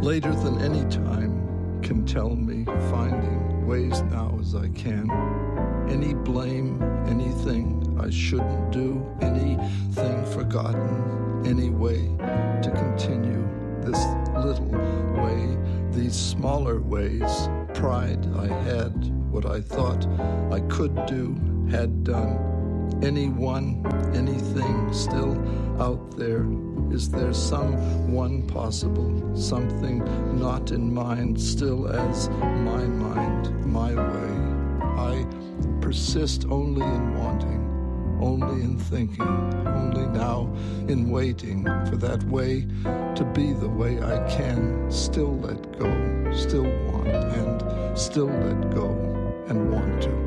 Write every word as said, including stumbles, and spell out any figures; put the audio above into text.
later than any time can tell me, finding ways now as I can. Any blame, anything I shouldn't do, anything forgotten, any way to continue this little way, these smaller ways. Pride I had, what I thought I could do, had done. Anyone, anything still out there? Is there some one possible, something not in mind, still as my mind, my way? I persist only in wanting, only in thinking, only now in waiting for that way to be the way I can still let go, still want, and still let go and want to.